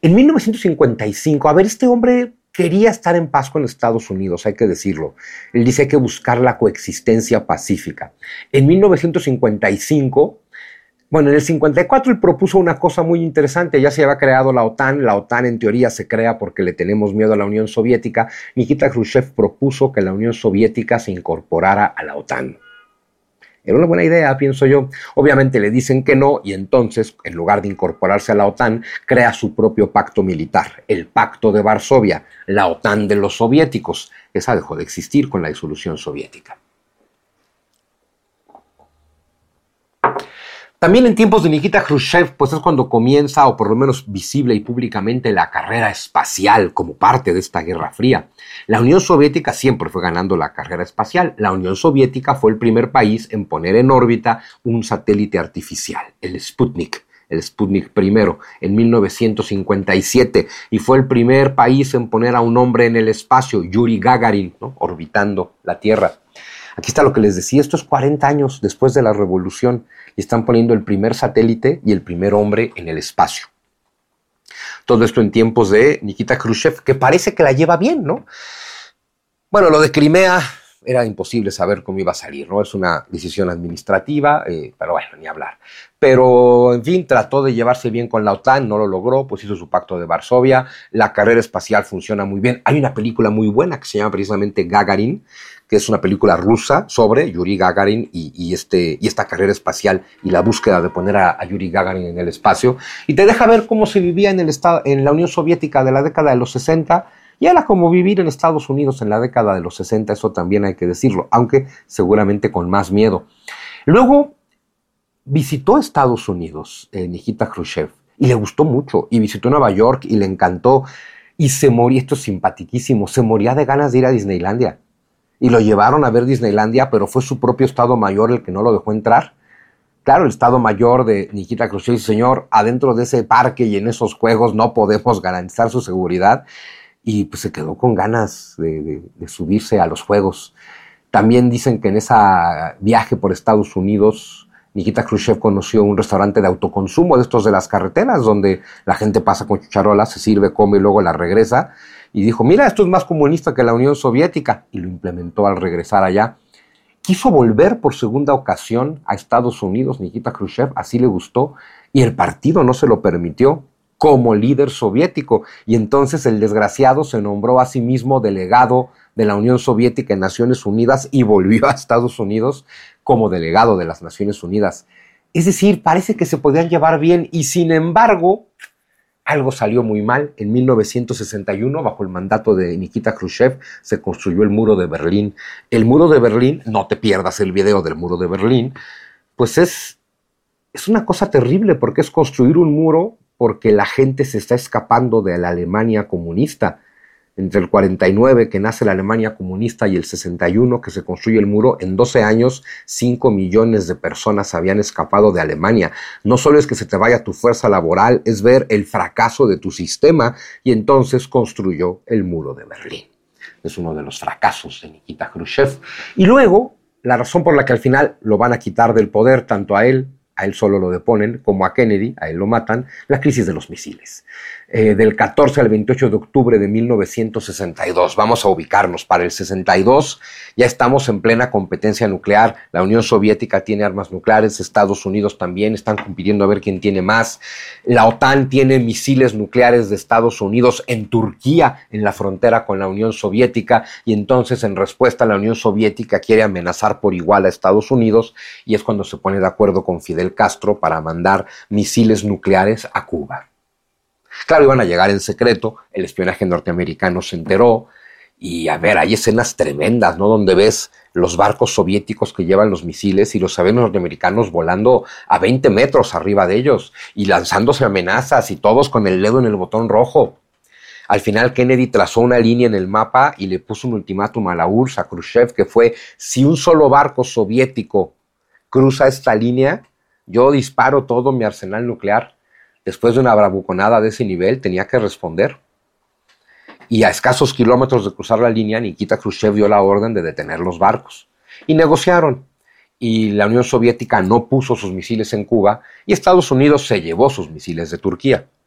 En 1955, a ver, este hombre quería estar en paz con Estados Unidos, hay que decirlo. Él dice hay que buscar la coexistencia pacífica. En 1955, bueno, en el 54 él propuso una cosa muy interesante, ya se había creado la OTAN en teoría se crea porque le tenemos miedo a la Unión Soviética. Nikita Khrushchev propuso que la Unión Soviética se incorporara a la OTAN. Era una buena idea, pienso yo. Obviamente le dicen que no y entonces, en lugar de incorporarse a la OTAN, crea su propio pacto militar, el Pacto de Varsovia, la OTAN de los soviéticos. Esa dejó de existir con la disolución soviética. También en tiempos de Nikita Khrushchev, pues es cuando comienza, o por lo menos visible y públicamente, la carrera espacial como parte de esta Guerra Fría. La Unión Soviética siempre fue ganando la carrera espacial. La Unión Soviética fue el primer país en poner en órbita un satélite artificial, el Sputnik I, en 1957, y fue el primer país en poner a un hombre en el espacio, Yuri Gagarin, ¿no?, orbitando la Tierra. Aquí está lo que les decía, esto es 40 años después de la revolución y están poniendo el primer satélite y el primer hombre en el espacio. Todo esto en tiempos de Nikita Khrushchev, que parece que la lleva bien, ¿no? Bueno, lo de Crimea era imposible saber cómo iba a salir, ¿no? Es una decisión administrativa, pero bueno, ni hablar. Pero, en fin, trató de llevarse bien con la OTAN, no lo logró, pues hizo su pacto de Varsovia, la carrera espacial funciona muy bien. Hay una película muy buena que se llama precisamente Gagarin, que es una película rusa sobre Yuri Gagarin y esta carrera espacial y la búsqueda de poner a Yuri Gagarin en el espacio, y te deja ver cómo se vivía en la Unión Soviética de la década de los 60, y era como vivir en Estados Unidos en la década de los 60, eso también hay que decirlo, aunque seguramente con más miedo. Luego visitó Estados Unidos, Nikita Khrushchev, y le gustó mucho, y visitó Nueva York y le encantó, y se moría, esto es simpaticísimo, se moría de ganas de ir a Disneylandia. Y lo llevaron a ver Disneylandia, pero fue su propio Estado Mayor el que no lo dejó entrar. Claro, el Estado Mayor de Nikita Khrushchev dice, señor, adentro de ese parque y en esos juegos no podemos garantizar su seguridad. Y pues se quedó con ganas de subirse a los juegos. También dicen que en ese viaje por Estados Unidos, Nikita Khrushchev conoció un restaurante de autoconsumo de estos de las carreteras, donde la gente pasa con charolas, se sirve, come y luego la regresa. Y dijo, mira, esto es más comunista que la Unión Soviética, y lo implementó al regresar allá. Quiso volver por segunda ocasión a Estados Unidos, Nikita Khrushchev, así le gustó, y el partido no se lo permitió como líder soviético, y entonces el desgraciado se nombró a sí mismo delegado de la Unión Soviética en Naciones Unidas y volvió a Estados Unidos como delegado de las Naciones Unidas. Es decir, parece que se podían llevar bien, y sin embargo, algo salió muy mal. En 1961, bajo el mandato de Nikita Khrushchev, se construyó el muro de Berlín. El muro de Berlín, no te pierdas el video del muro de Berlín, pues es una cosa terrible, porque es construir un muro porque la gente se está escapando de la Alemania comunista. Entre el 49, que nace la Alemania comunista, y el 61, que se construye el muro, en 12 años, 5 millones de personas habían escapado de Alemania. No solo es que se te vaya tu fuerza laboral, es ver el fracaso de tu sistema, y entonces construyó el muro de Berlín. Es uno de los fracasos de Nikita Khrushchev. Y luego, la razón por la que al final lo van a quitar del poder, tanto a él solo lo deponen, como a Kennedy, a él lo matan, la crisis de los misiles. Del 14 al 28 de octubre de 1962. Vamos a ubicarnos. Para el 62 ya estamos en plena competencia nuclear. La Unión Soviética tiene armas nucleares, Estados Unidos también, están compitiendo a ver quién tiene más. La OTAN tiene misiles nucleares de Estados Unidos en Turquía, en la frontera con la Unión Soviética, y entonces en respuesta la Unión Soviética quiere amenazar por igual a Estados Unidos, y es cuando se pone de acuerdo con Fidel Castro para mandar misiles nucleares a Cuba. Claro, iban a llegar en secreto, el espionaje norteamericano se enteró, y a ver, hay escenas tremendas, ¿no? Donde ves los barcos soviéticos que llevan los misiles y los aviones norteamericanos volando a 20 metros arriba de ellos y lanzándose amenazas, y todos con el dedo en el botón rojo. Al final Kennedy trazó una línea en el mapa y le puso un ultimátum a la URSS, a Khrushchev, que fue: si un solo barco soviético cruza esta línea, yo disparo todo mi arsenal nuclear. Después de una bravuconada de ese nivel, tenía que responder. Y a escasos kilómetros de cruzar la línea, Nikita Khrushchev dio la orden de detener los barcos. Y negociaron. Y la Unión Soviética no puso sus misiles en Cuba, y Estados Unidos se llevó sus misiles de Turquía.